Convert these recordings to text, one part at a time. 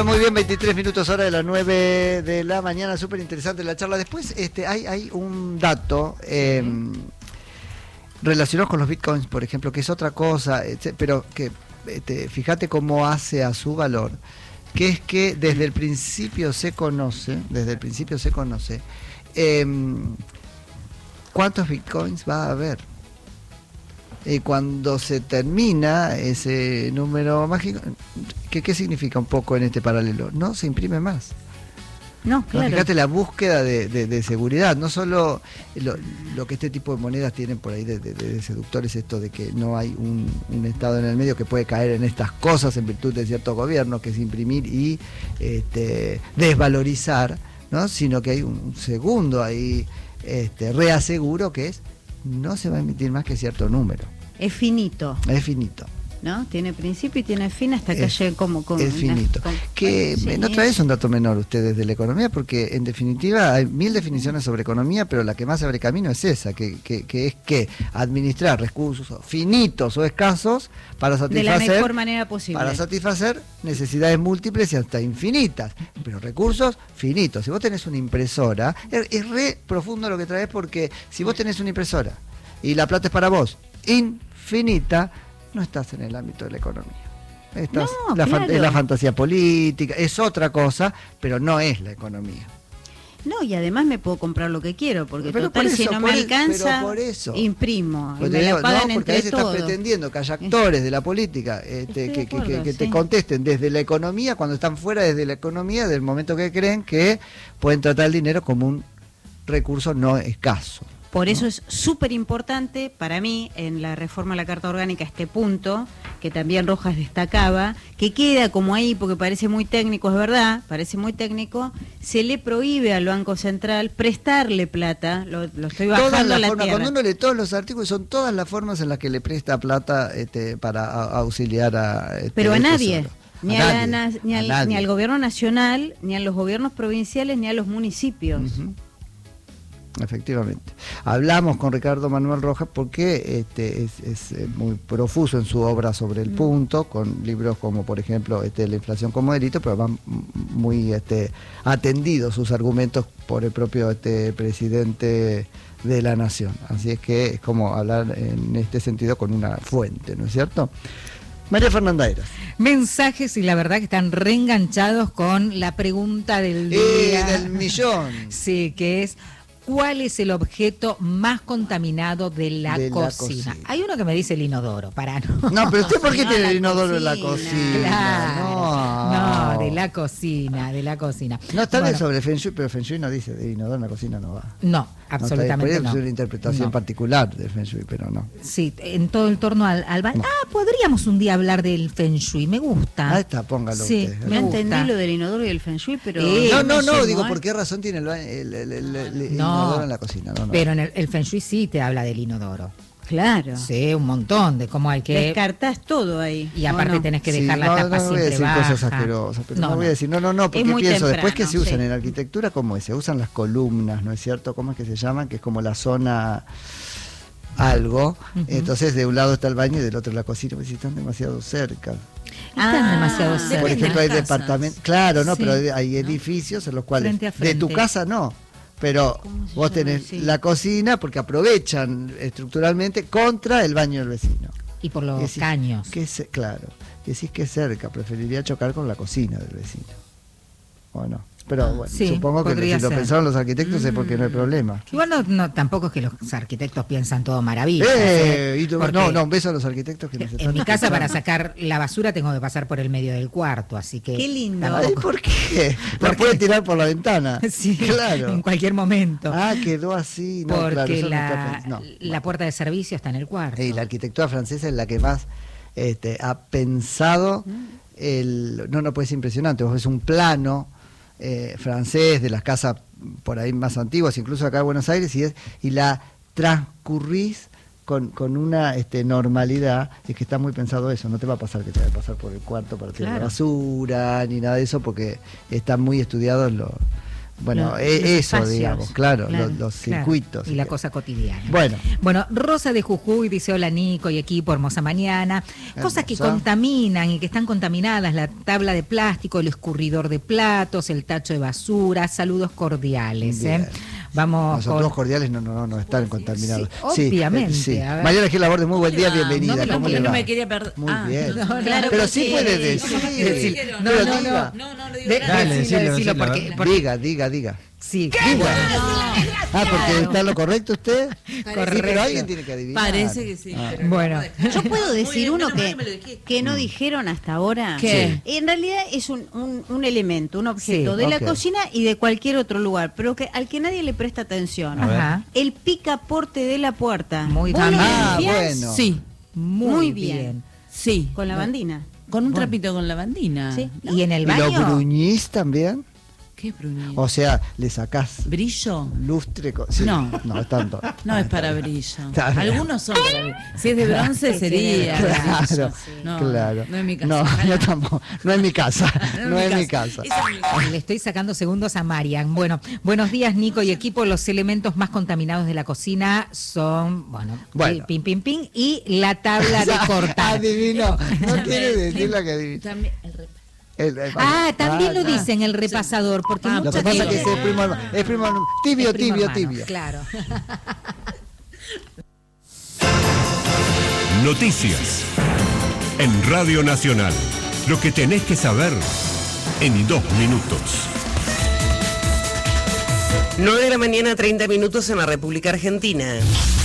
Bueno, muy bien, 23 minutos hora de las 9 de la mañana, súper interesante la charla. Después hay un dato relacionado con los bitcoins, por ejemplo, que es otra cosa, pero que fíjate cómo hace a su valor, que es que desde el principio se conoce, cuántos bitcoins va a haber. Cuando se termina ese número mágico, ¿qué significa un poco en este paralelo? No se imprime más. No, claro. Fíjate la búsqueda de seguridad, no solo lo que este tipo de monedas tienen por ahí de seductores, esto de que no hay un Estado en el medio que puede caer en estas cosas en virtud de ciertos gobiernos, que es imprimir y desvalorizar, ¿no? Sino que hay un segundo ahí reaseguro, que es no se va a emitir más que cierto número. Es finito. Es finito. ¿No? Tiene principio y tiene fin hasta que llegue como es finito. Que no traes un dato menor ustedes de la economía, porque en definitiva hay 1000 definiciones sobre economía, pero la que más abre camino es esa, que es que administrar recursos finitos o escasos para satisfacer de la mejor manera posible. Para satisfacer necesidades múltiples y hasta infinitas, pero recursos finitos. Si vos tenés una impresora, es re profundo lo que traes, porque si vos tenés una impresora y la plata es para vos infinita, no estás en el ámbito de la economía. Estás es la fantasía política, es otra cosa, pero no es la economía. No, y además me puedo comprar lo que quiero, porque pero total, eso, si no me alcanza, por eso. imprimo. Pues y me la pagan porque a veces todos. estás pretendiendo que haya actores de la política que te contesten desde la economía, cuando están fuera desde la economía, del momento que creen que pueden tratar el dinero como un recurso no escaso. Por eso es súper importante para mí en la reforma a la Carta Orgánica este punto, que también Rojas destacaba, que queda como ahí porque parece muy técnico, es verdad, parece muy técnico, se le prohíbe al Banco Central prestarle plata, lo estoy bajando a la tierra. Cuando uno lee todos los artículos, son todas las formas en las que le presta plata para auxiliar a... Pero a nadie. Ni al gobierno nacional, ni a los gobiernos provinciales, ni a los municipios. Uh-huh. Efectivamente. Hablamos con Ricardo Manuel Rojas porque es muy profuso en su obra sobre el punto, con libros como, por ejemplo, La inflación como delito, pero van muy atendidos sus argumentos por el propio presidente de la Nación. Así es que es como hablar en este sentido con una fuente, ¿no es cierto? María Fernanda Heras. Mensajes, y la verdad que están reenganchados con la pregunta del día. Del millón. Sí, que es: ¿cuál es el objeto más contaminado de la cocina? Hay uno que me dice el inodoro, No, pero ¿usted por qué tiene el inodoro en la cocina? Claro, de la cocina. No está bien sobre Feng Shui, pero Feng Shui no dice de inodoro en la cocina, no va. No, absolutamente no. Es una interpretación particular del Feng Shui, pero no. Sí, en todo el torno al baño. No. Podríamos un día hablar del Feng Shui, me gusta. Ahí está, póngalo usted. Me entendí lo del inodoro y el Feng Shui, pero... No, digo, ¿por qué razón tiene el inodoro en la cocina? No. Pero en el Feng Shui sí te habla del inodoro. Claro. Sí, un montón de cómo hay que... Descartás todo ahí. Y aparte tenés que dejar la tapa siempre baja. No voy a decir cosas asquerosas, pero no voy a decir, porque pienso, después que se usan en arquitectura, ¿cómo es? Se usan las columnas, ¿no es cierto? ¿Cómo es que se llaman? Que es como la zona... algo, entonces de un lado está el baño y del otro la cocina, pues si están demasiado cerca. Están demasiado cerca. Por ejemplo, hay departamentos, claro, no, pero hay edificios en los cuales frente a frente. De tu casa no, pero vos tenés la cocina porque aprovechan estructuralmente contra el baño del vecino. Y por los caños. Claro, decís que es cerca, preferiría chocar con la cocina del vecino. ¿O no? Pero bueno, supongo que si lo pensaron los arquitectos es porque no hay problema. Igual no, tampoco es que los arquitectos piensan todo maravillas. Un beso a los arquitectos que nos están en mi casa para sacar la basura tengo que pasar por el medio del cuarto, así que... Qué lindo. Ay, ¿por qué? La pueden tirar por la ventana. Sí, claro. En cualquier momento. Quedó así. No, porque la puerta de servicio está en el cuarto. Y la arquitectura francesa es la que más ha pensado. Pues es impresionante. Vos ves un plano francés de las casas por ahí más antiguas, incluso acá en Buenos Aires, y la transcurrís con una normalidad. Es que está muy pensado eso, no te va a pasar que te va a pasar por el cuarto para tirar la basura ni nada de eso, porque están muy estudiados Bueno, los eso, espacios. digamos, claro, los circuitos. Y la cosa cotidiana. Bueno, Rosa de Jujuy dice: hola Nico y equipo, hermosa mañana. Cosas que contaminan y que están contaminadas: la tabla de plástico, el escurridor de platos, el tacho de basura. Saludos cordiales. Vamos. Los saludos cordiales no están contaminados. Sí, obviamente. Sí. Mariana Gil Laborde, muy buen día, bienvenida. No, ¿Cómo le va? no me quería perder. Muy bien. Claro, pero sí puede decir. No digo Decilo, porque Diga. Sí, porque está en lo correcto usted. Correcto. Pero alguien tiene que adivinar. Parece que sí. Pero Bueno. Yo puedo decir uno que que no dijeron hasta ahora. ¿Qué? En realidad es un elemento, un objeto Sí, de la ok. cocina y de cualquier otro lugar, pero al que nadie le presta atención. Ajá. El picaporte de la puerta. Muy ¿Vos lo bien. limpiás? Bueno. Sí, Muy bien. bien. sí. Con la bandina. Con un trapito con lavandina. Sí. ¿Y en el ¿Y lo baño? bruñís también? ¿Qué brunillo? O sea, le sacás ¿Brillo? lustre. Sí. No. No, es tanto. No es para brillo. Está bien. Algunos son para brillo. Si es de bronce sería. Claro, brillo. No, claro. no es mi casa. No, yo tampoco. No es mi casa. No es mi casa. Esa es mi casa. Le estoy sacando segundos a Marian. Bueno, buenos días Nico y equipo. Los elementos más contaminados de la cocina son, bueno. El pin pin pin y la tabla de cortar. Adivino. No quiere decir la que adivino. También También lo dicen el repasador, porque Lo muchos que pasa es que dicen- es primo hermano. Es primo hermano. Tibio. Claro. Noticias. En Radio Nacional. Lo que tenés que saber en 2 minutos. 9 de la mañana, 30 minutos en la República Argentina.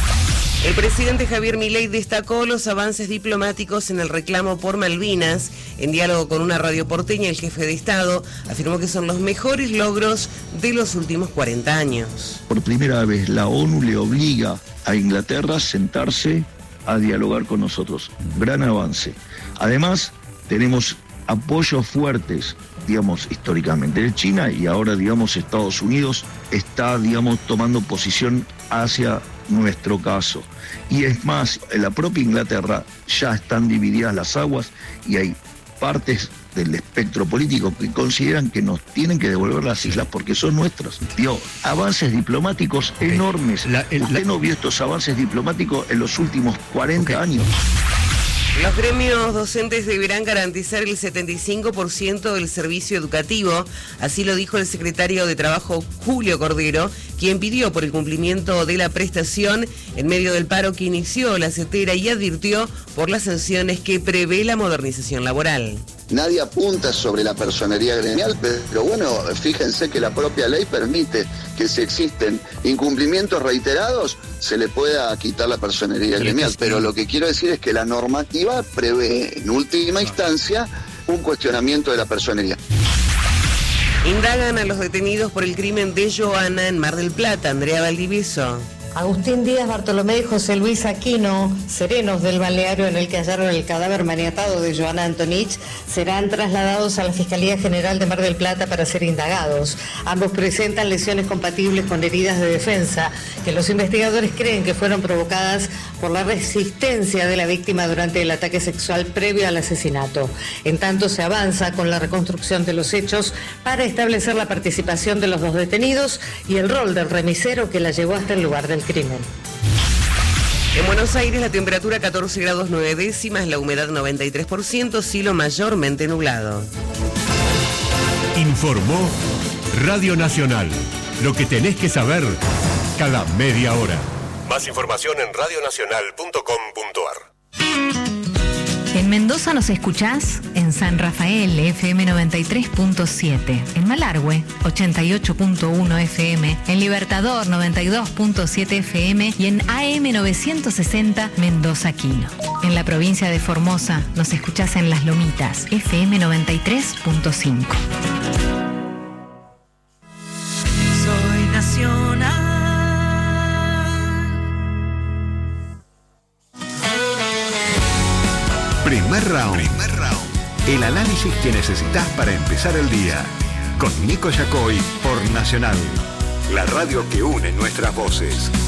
El presidente Javier Milei destacó los avances diplomáticos en el reclamo por Malvinas. En diálogo con una radio porteña, el jefe de Estado afirmó que son los mejores logros de los últimos 40 años. Por primera vez la ONU le obliga a Inglaterra a sentarse a dialogar con nosotros. Gran avance. Además, tenemos apoyos fuertes, digamos, históricamente de China, y ahora, digamos, Estados Unidos está, digamos, tomando posición hacia nuestro caso. Y es más, en la propia Inglaterra ya están divididas las aguas y hay partes del espectro político que consideran que nos tienen que devolver las islas porque son nuestras. Digo, avances diplomáticos enormes. Usted no vio estos avances diplomáticos en los últimos 40 años. Los gremios docentes deberán garantizar el 75% del servicio educativo, así lo dijo el secretario de Trabajo Julio Cordero, quien pidió por el cumplimiento de la prestación en medio del paro que inició la CETERA y advirtió por las sanciones que prevé la modernización laboral. Nadie apunta sobre la personería gremial, pero bueno, fíjense que la propia ley permite que si existen incumplimientos reiterados, se le pueda quitar la personería gremial. Pero lo que quiero decir es que la normativa prevé, en última instancia, un cuestionamiento de la personería. Indagan a los detenidos por el crimen de Joana en Mar del Plata. Andrea Valdivieso. Agustín Díaz, Bartolomé y José Luis Aquino, serenos del balneario en el que hallaron el cadáver maniatado de Joana Antonich, serán trasladados a la Fiscalía General de Mar del Plata para ser indagados. Ambos presentan lesiones compatibles con heridas de defensa, que los investigadores creen que fueron provocadas por la resistencia de la víctima durante el ataque sexual previo al asesinato. En tanto, se avanza con la reconstrucción de los hechos para establecer la participación de los dos detenidos y el rol del remisero que la llevó hasta el lugar del crimen. En Buenos Aires la temperatura 14 grados 9 décimas, la humedad 93%, cielo mayormente nublado. Informó Radio Nacional. Lo que tenés que saber cada media hora. Más información en radionacional.com.ar. En Mendoza nos escuchás en San Rafael, FM 93.7, en Malargüe, 88.1 FM, en Libertador, 92.7 FM y en AM 960 Mendoza Quino. En la provincia de Formosa nos escuchás en Las Lomitas, FM 93.5. Soy nacional. Primer round. El análisis que necesitas para empezar el día. Con Nico Yacoy por Nacional. La radio que une nuestras voces.